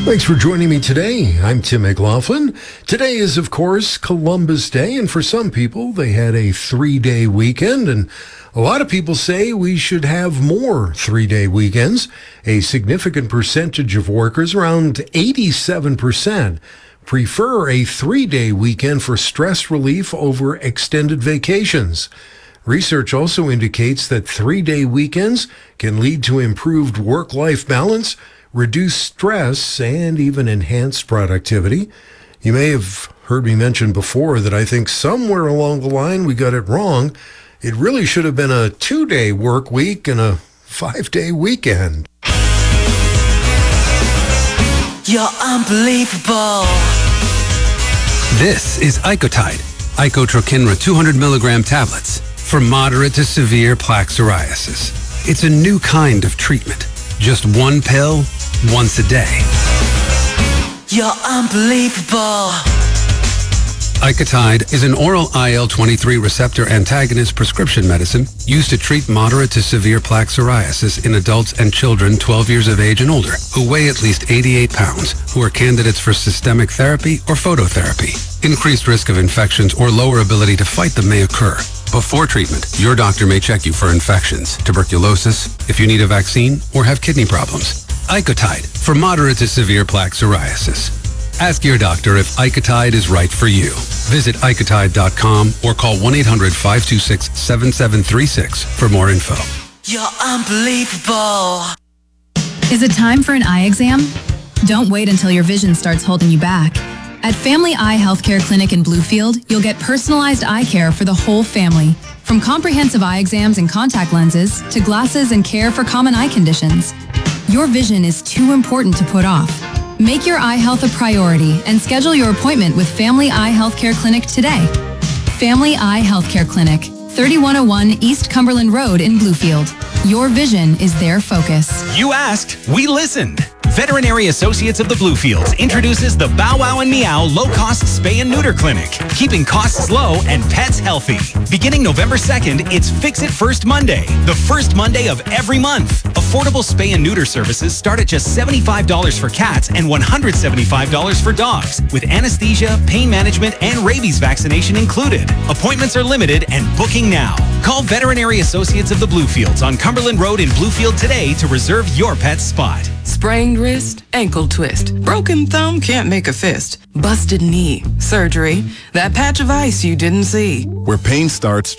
Thanks for joining me today. I'm Tim McLaughlin. Today is, of course, Columbus Day, and for some people, they had a 3-day weekend, and a lot of people say we should have more 3-day weekends. A significant percentage of workers, around 87%, prefer a 3-day weekend for stress relief over extended vacations. Research also indicates that 3-day weekends can lead to improved work-life balance, reduce stress, and even enhance productivity. You may have heard me mention before that I think somewhere along the line we got it wrong. It really should have been a 2-day work week and a 5-day weekend. You're unbelievable. This is Icotide, Icotrokinra 200 milligram tablets for moderate to severe plaque psoriasis. It's a new kind of treatment. Just one pill, once a day. You're unbelievable. Icotide is an oral IL-23 receptor antagonist prescription medicine used to treat moderate to severe plaque psoriasis in adults and children 12 years of age and older who weigh at least 88 pounds, who are candidates for systemic therapy or phototherapy. Increased risk of infections or lower ability to fight them may occur. Before treatment, your doctor may check you for infections, tuberculosis, if you need a vaccine, or have kidney problems. Icotide for moderate to severe plaque psoriasis. Ask your doctor if Icotide is right for you. Visit Icotide.com or call 1-800-526-7736 for more info. You're unbelievable. Is it time for an eye exam? Don't wait until your vision starts holding you back. At Family Eye Healthcare Clinic in Bluefield, you'll get personalized eye care for the whole family. From comprehensive eye exams and contact lenses to glasses and care for common eye conditions. Your vision is too important to put off. Make your eye health a priority and schedule your appointment with Family Eye Healthcare Clinic today. Family Eye Healthcare Clinic, 3101 East Cumberland Road in Bluefield. Your vision is their focus. You asked, we listened. Veterinary Associates of the Bluefields introduces the Bow Wow and Meow low-cost spay and neuter clinic, keeping costs low and pets healthy. Beginning November 2nd, it's Fix It First Monday, the first Monday of every month. Affordable spay and neuter services start at just $75 for cats and $175 for dogs, with anesthesia, pain management, and rabies vaccination included. Appointments are limited and booking now. Call Veterinary Associates of the Bluefields on Cumberland Road in Bluefield today to reserve your pet's spot. Sprained wrist, ankle twist, broken thumb, can't make a fist, busted knee, surgery, that patch of ice you didn't see. Where pain starts,